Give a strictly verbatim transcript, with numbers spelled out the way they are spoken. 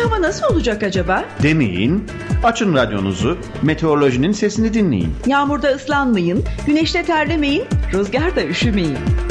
hava nasıl olacak acaba? Demeyin, açın radyonuzu, meteorolojinin sesini dinleyin. Yağmurda ıslanmayın, güneşte terlemeyin, rüzgarda üşümeyin.